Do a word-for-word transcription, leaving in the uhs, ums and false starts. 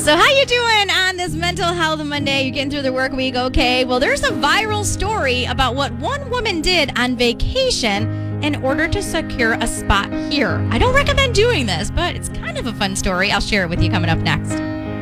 So how you doing on this Mental Health Monday? You getting through the work week okay? Well, there's a viral story about what one woman did on vacation in order to secure a spot here. I don't recommend doing this, but it's kind of a fun story. I'll share it with you coming up next.